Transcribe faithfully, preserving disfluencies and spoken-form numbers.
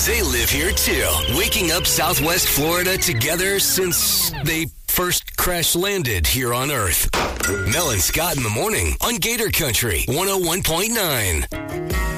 They live here too, waking up Southwest Florida together since they first crash landed here on Earth. Mel and Scott in the morning on Gator Country one oh one point nine.